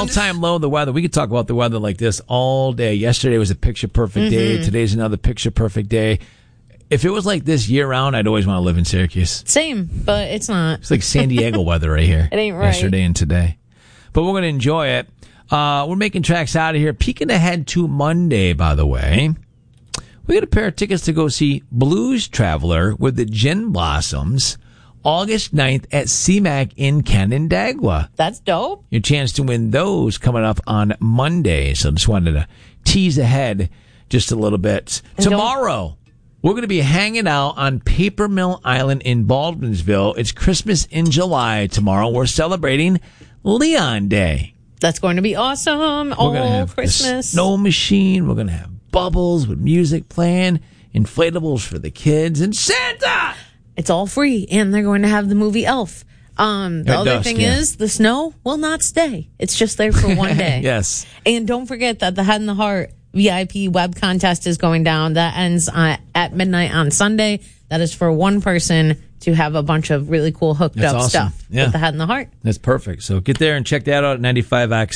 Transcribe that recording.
all-time low, the weather. We could talk about the weather like this all day. Yesterday was a picture-perfect day. Today's another picture-perfect day. If it was like this year-round, I'd always want to live in Syracuse. Same, but it's not. It's like San Diego weather right here. It ain't right. Yesterday and today. But we're going to enjoy it. We're making tracks out of here. Peeking ahead to Monday, by the way. We got a pair of tickets to go see Blues Traveler with the Gin Blossoms August 9th at CMAC in Canandaigua. That's dope. Your chance to win those coming up on Monday. So just wanted to tease ahead just a little bit. And tomorrow, we're going to be hanging out on Paper Mill Island in Baldwinsville. It's Christmas in July. Tomorrow, we're celebrating Leon Day. That's going to be awesome. We're going to have Christmas. the snow machine. We're going to have bubbles with music playing, inflatables for the kids, and Santa. It's all free, and they're going to have the movie Elf. The other thing is, the snow will not stay. It's just there for one day. Yes. And don't forget that the Head and the Heart VIP web contest is going down. That ends at midnight on Sunday. That is for one person to have a bunch of really cool hooked up awesome. stuff with the Head and the Heart. That's perfect. So get there and check that out at 95X.